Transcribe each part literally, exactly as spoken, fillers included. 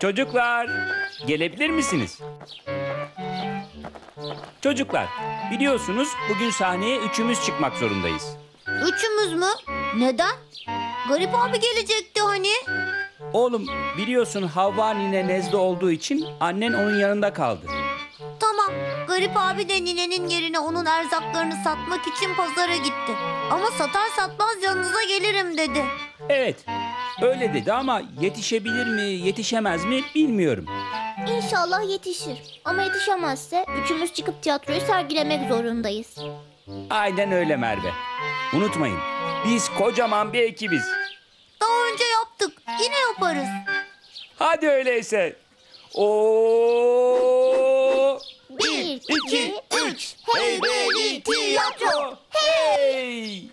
Çocuklar, gelebilir misiniz? Çocuklar, biliyorsunuz bugün sahneye üçümüz çıkmak zorundayız. Üçümüz mü? Neden? Garip abi gelecekti hani. Oğlum, biliyorsun Havva nine nezle olduğu için annen onun yanında kaldı. Tamam, Garip abi de ninenin yerine onun erzaklarını satmak için pazara gitti. Ama satar satmaz yanınıza gelirim dedi. Evet, öyle dedi ama yetişebilir mi, yetişemez mi bilmiyorum. İnşallah yetişir. Ama yetişemezse üçümüz çıkıp tiyatroyu sergilemek zorundayız. Aynen öyle Merve. Unutmayın, biz kocaman bir ekibiz. Daha önce yaptık, yine yaparız. Hadi öyleyse. Oo! Bir, iki, üç. Heybeli tiyatro. Hey!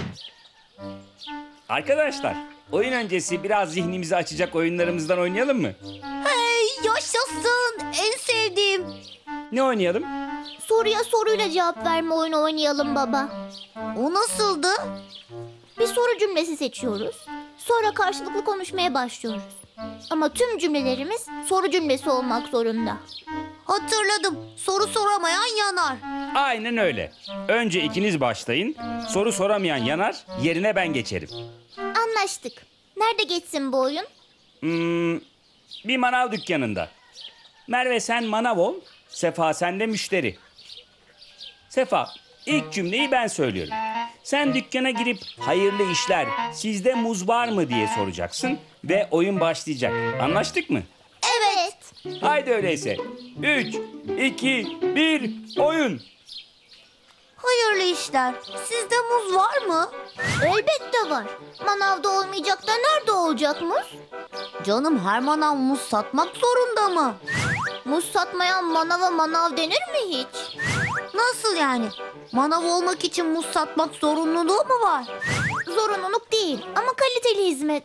Arkadaşlar, oyun öncesi biraz zihnimizi açacak oyunlarımızdan oynayalım mı? Hey yaşasın, en sevdiğim. Ne oynayalım? Soruya soruyla cevap verme oyunu oynayalım baba. O nasıldı? Bir soru cümlesi seçiyoruz. Sonra karşılıklı konuşmaya başlıyoruz. Ama tüm cümlelerimiz soru cümlesi olmak zorunda. Hatırladım, soru soramayan yanar. Aynen öyle. Önce ikiniz başlayın. Soru soramayan yanar, yerine ben geçerim. Anlaştık. Nerede geçsin bu oyun? Hmm, bir manav dükkanında. Merve sen manav ol, Sefa sen de müşteri. Sefa, ilk cümleyi ben söylüyorum. Sen dükkana girip hayırlı işler, sizde muz var mı diye soracaksın ve oyun başlayacak. Anlaştık mı? Evet. Haydi öyleyse. Üç, iki, bir, oyun. Hayırlı işler. Sizde muz var mı? Elbette var. Manavda olmayacak da nerede olacak muz? Canım her manav muz satmak zorunda mı? Muz satmayan manava manav denir mi hiç? Nasıl yani? Manav olmak için muz satmak zorunluluğu mu var? Zorunluluk değil ama kaliteli hizmet.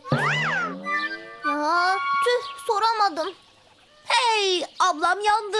Ya tüh soramadım. Hey ablam yandı.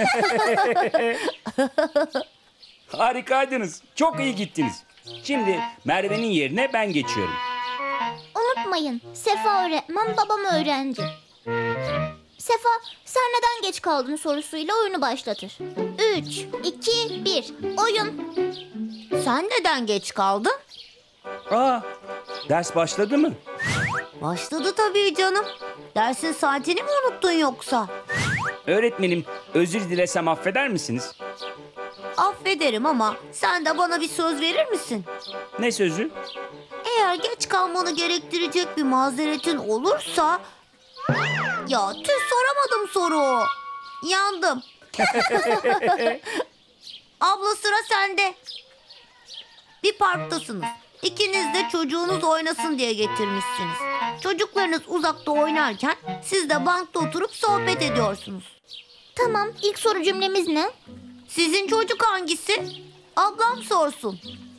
Harikaydınız. Çok iyi gittiniz. Şimdi Merve'nin yerine ben geçiyorum. Unutmayın Sefa öğretmen babam öğrenci. Sefa sen neden geç kaldın sorusuyla oyunu başlatır. Üç, iki, bir. Oyun. Sen neden geç kaldın? Aa, ders başladı mı? Başladı tabii canım. Dersin saatini mi unuttun yoksa? Öğretmenim, özür dilesem affeder misiniz? Affederim ama sen de bana bir söz verir misin? Ne sözü? Eğer geç kalmanı gerektirecek bir mazeretin olursa... Ya tüh soramadım soru. Yandım. Abla sıra sende. Bir parktasınız. İkiniz de çocuğunuz oynasın diye getirmişsiniz. Çocuklarınız uzakta oynarken siz de bankta oturup sohbet ediyorsunuz. Tamam ilk soru cümlemiz ne? Sizin çocuk hangisi? Ablam sorsun.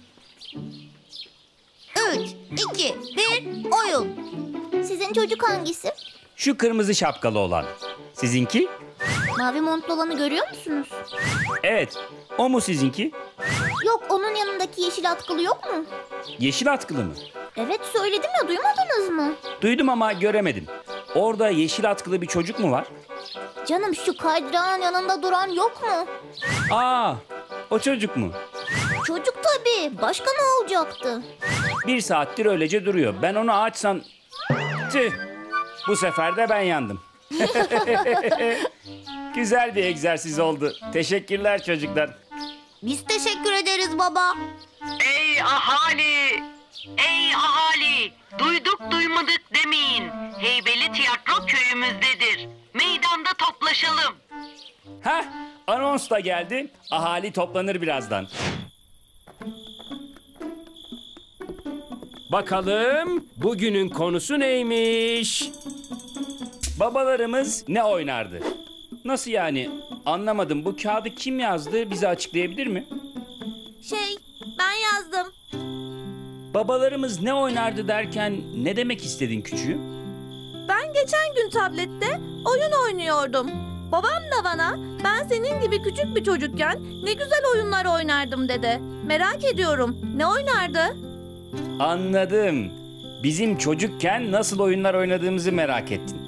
Üç, iki, bir, oyun. Sizin çocuk hangisi? Şu kırmızı şapkalı olan. Sizinki? Mavi montlu olanı görüyor musunuz? Evet. O mu sizinki? Yok onun yanındaki yeşil atkılı yok mu? Yeşil atkılı mı? Evet söyledim ya duymadınız mı? Duydum ama göremedim. Orada yeşil atkılı bir çocuk mu var? Canım şu kaydırağın yanında duran yok mu? Aa, o çocuk mu? Çocuk tabii. Başka ne olacaktı? Bir saattir öylece duruyor. Ben onu açsam... Tüh! Bu sefer de ben yandım. Güzel bir egzersiz oldu. Teşekkürler çocuklar. Biz teşekkür ederiz baba. Ey ahali! Ey ahali! Duyduk duymadık demeyin. Heybeli tiyatro köyümüzdedir. Meydanda toplaşalım. Heh, anons da geldi. Ahali toplanır birazdan. Bakalım bugünün konusu neymiş? Babalarımız ne oynardı? Nasıl yani? Anlamadım. Bu kağıdı kim yazdı? Bize açıklayabilir mi? Şey, ben yazdım. Babalarımız ne oynardı derken ne demek istedin küçüğüm? Ben geçen gün tablette oyun oynuyordum. Babam da bana ben senin gibi küçük bir çocukken ne güzel oyunlar oynardım dedi. Merak ediyorum ne oynardı? Anladım. Bizim çocukken nasıl oyunlar oynadığımızı merak ettin.